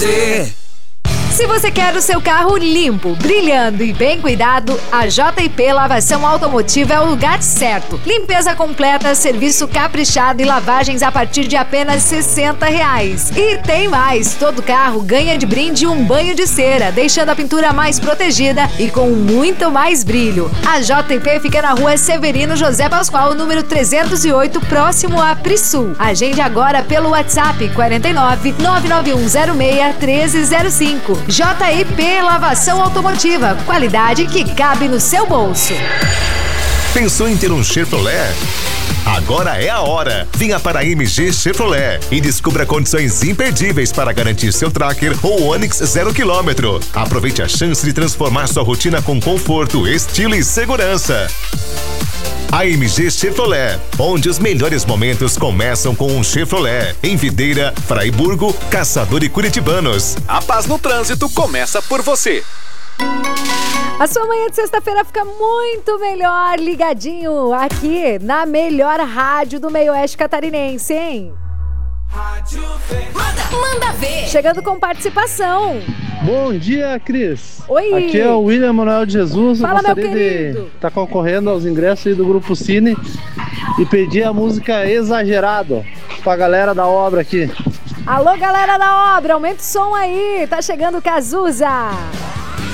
Se você quer o seu carro limpo, brilhando e bem cuidado, a JP Lavação Automotiva é o lugar certo. Limpeza completa, serviço caprichado e lavagens a partir de apenas R$60. E tem mais, todo carro ganha de brinde um banho de cera, deixando a pintura mais protegida e com muito mais brilho. A JP fica na rua Severino José Pascoal, número 308, próximo a Prisul. Agende agora pelo WhatsApp 49 99106 1305. JIP Lavação Automotiva, qualidade que cabe no seu bolso. Pensou em ter um Chevrolet? Agora é a hora! Venha para a MG Chevrolet e descubra condições imperdíveis para garantir seu Tracker ou Onix 0 km. Aproveite a chance de transformar sua rotina com conforto, estilo e segurança. A MG Chevrolet, onde os melhores momentos começam com um Chevrolet. Em Videira, Fraiburgo, Caçador e Curitibanos. A paz no trânsito começa por você. A sua manhã de sexta-feira fica muito melhor ligadinho aqui na melhor rádio do meio oeste catarinense, hein? Manda ver! Chegando com participação. Bom dia, Cris. Oi. Aqui é o William Manuel de Jesus. Fala, eu gostaria de estar concorrendo aos ingressos aí do Grupo Cine e pedir a música Exagerado pra galera da obra aqui. Alô, galera da obra, aumenta o som aí. Tá chegando o Cazuza.